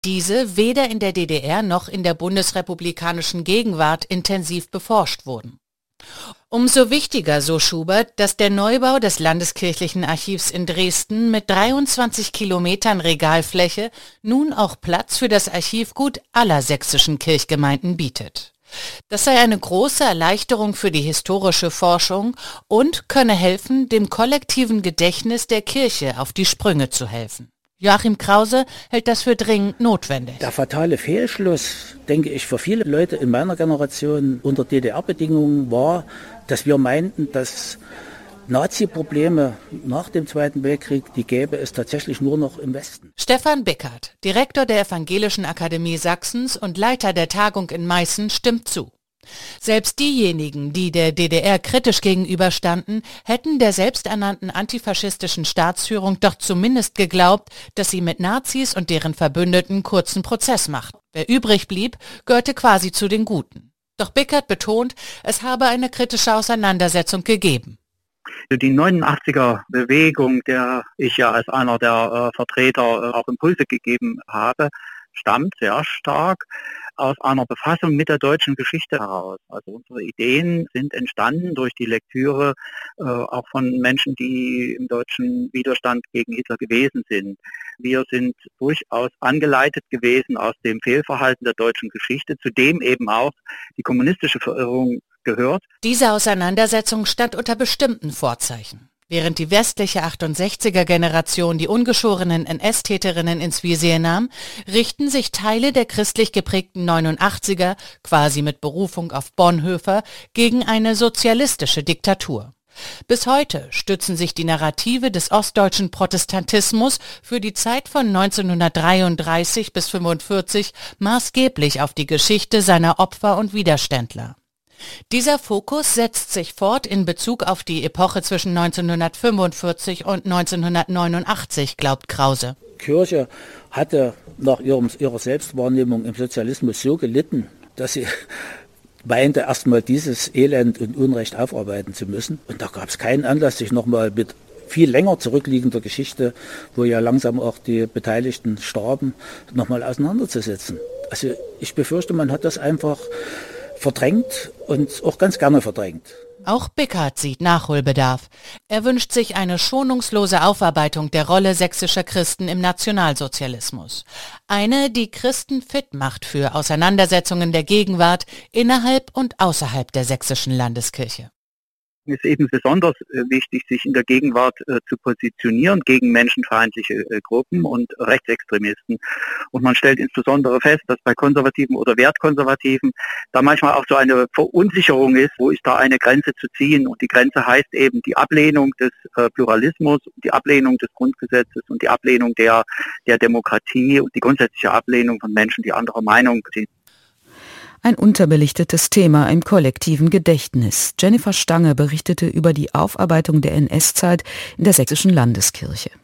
diese weder in der DDR noch in der bundesrepublikanischen Gegenwart intensiv beforscht wurden. Umso wichtiger, so Schubert, dass der Neubau des Landeskirchlichen Archivs in Dresden mit 23 Kilometern Regalfläche nun auch Platz für das Archivgut aller sächsischen Kirchgemeinden bietet. Das sei eine große Erleichterung für die historische Forschung und könne helfen, dem kollektiven Gedächtnis der Kirche auf die Sprünge zu helfen. Joachim Krause hält das für dringend notwendig. Der fatale Fehlschluss, denke ich, für viele Leute in meiner Generation unter DDR-Bedingungen war, dass wir meinten, dass Nazi-Probleme nach dem Zweiten Weltkrieg, die gäbe es tatsächlich nur noch im Westen. Stefan Bickert, Direktor der Evangelischen Akademie Sachsens und Leiter der Tagung in Meißen, stimmt zu. Selbst diejenigen, die der DDR kritisch gegenüberstanden, hätten der selbsternannten antifaschistischen Staatsführung doch zumindest geglaubt, dass sie mit Nazis und deren Verbündeten kurzen Prozess macht. Wer übrig blieb, gehörte quasi zu den Guten. Doch Bickert betont, es habe eine kritische Auseinandersetzung gegeben. Die 89er-Bewegung, der ich ja als einer der Vertreter auch Impulse gegeben habe, stammt sehr stark aus einer Befassung mit der deutschen Geschichte heraus. Also unsere Ideen sind entstanden durch die Lektüre auch von Menschen, die im deutschen Widerstand gegen Hitler gewesen sind. Wir sind durchaus angeleitet gewesen aus dem Fehlverhalten der deutschen Geschichte, zu dem eben auch die kommunistische Verirrung gehört. Diese Auseinandersetzung stand unter bestimmten Vorzeichen. Während die westliche 68er-Generation die ungeschorenen NS-Täterinnen ins Visier nahm, richten sich Teile der christlich geprägten 89er, quasi mit Berufung auf Bonhoeffer, gegen eine sozialistische Diktatur. Bis heute stützen sich die Narrative des ostdeutschen Protestantismus für die Zeit von 1933 bis 1945 maßgeblich auf die Geschichte seiner Opfer und Widerständler. Dieser Fokus setzt sich fort in Bezug auf die Epoche zwischen 1945 und 1989, glaubt Krause. Kirche hatte nach ihrer Selbstwahrnehmung im Sozialismus so gelitten, dass sie meinte, erstmal dieses Elend und Unrecht aufarbeiten zu müssen. Und da gab es keinen Anlass, sich nochmal mit viel länger zurückliegender Geschichte, wo ja langsam auch die Beteiligten starben, nochmal auseinanderzusetzen. Also ich befürchte, man hat das einfach verdrängt und auch ganz gerne verdrängt. Auch Bickert sieht Nachholbedarf. Er wünscht sich eine schonungslose Aufarbeitung der Rolle sächsischer Christen im Nationalsozialismus. Eine, die Christen fit macht für Auseinandersetzungen der Gegenwart innerhalb und außerhalb der sächsischen Landeskirche. Es ist eben besonders wichtig, sich in der Gegenwart zu positionieren gegen menschenfeindliche Gruppen und Rechtsextremisten. Und man stellt insbesondere fest, dass bei Konservativen oder Wertkonservativen da manchmal auch so eine Verunsicherung ist, wo ist da eine Grenze zu ziehen. Und die Grenze heißt eben die Ablehnung des Pluralismus, die Ablehnung des Grundgesetzes und die Ablehnung der Demokratie und die grundsätzliche Ablehnung von Menschen, die anderer Meinung sind. Ein unterbelichtetes Thema im kollektiven Gedächtnis. Jennifer Stange berichtete über die Aufarbeitung der NS-Zeit in der sächsischen Landeskirche.